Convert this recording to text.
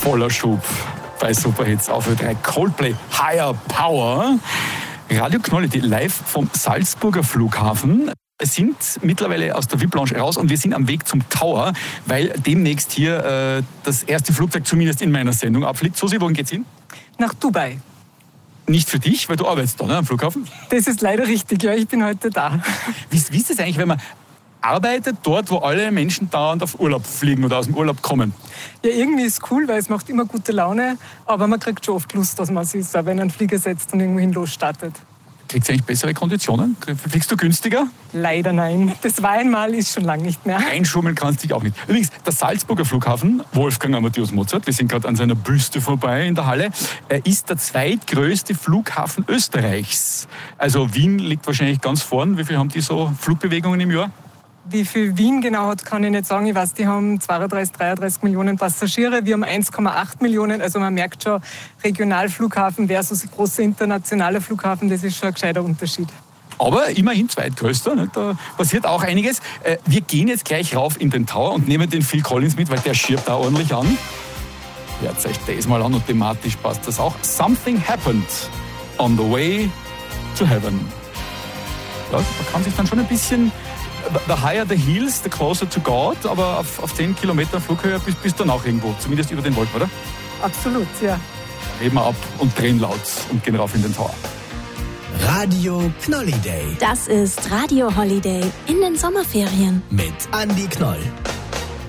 voller Schub bei Superhits auf Ö3. Coldplay, Higher Power. Radio Knolli, live vom Salzburger Flughafen. Wir sind mittlerweile aus der VIP-Lounge raus und wir sind am Weg zum Tower, weil demnächst hier das erste Flugzeug zumindest in meiner Sendung abfliegt. Susi, wohin geht's hin? Nach Dubai. Nicht für dich, weil du arbeitest da, ne, am Flughafen? Das ist leider richtig, ja, ich bin heute da. Wie ist das eigentlich, wenn man arbeitet dort, wo alle Menschen dauernd auf Urlaub fliegen oder aus dem Urlaub kommen? Ja, irgendwie ist es cool, weil es macht immer gute Laune, aber man kriegt schon oft Lust, dass man sich ist, wenn ein Flieger setzt und irgendwohin losstartet. Kriegst du eigentlich bessere Konditionen? Fliegst du günstiger? Leider nein. Das war einmal, ist schon lange nicht mehr. Einschummeln kannst du dich auch nicht. Übrigens, der Salzburger Flughafen, Wolfgang Amadeus Mozart, wir sind gerade an seiner Büste vorbei in der Halle, ist der zweitgrößte Flughafen Österreichs. Also Wien liegt wahrscheinlich ganz vorn. Wie viel haben die so Flugbewegungen im Jahr? Wie viel Wien genau hat, kann ich nicht sagen. Ich weiß, die haben 32, 33 Millionen Passagiere. Wir haben 1,8 Millionen. Also man merkt schon, Regionalflughafen versus großer internationaler Flughafen, das ist schon ein gescheiter Unterschied. Aber immerhin zweitgrößter, ne? Da passiert auch einiges. Wir gehen jetzt gleich rauf in den Tower und nehmen den Phil Collins mit, weil der schirbt da ordentlich an. Hört euch das mal an und thematisch passt das auch. Something happened on the way to heaven. Ja, man kann sich dann schon ein bisschen... The higher the hills, the closer to God, aber auf 10 Kilometern Flughöhe bist du dann auch irgendwo, zumindest über den Wolken, oder? Absolut, ja. Heben wir ab und drehen laut und gehen rauf in den Tower. Radio Knolli Day. Das ist Radio Holiday in den Sommerferien. Mit Andi Knoll.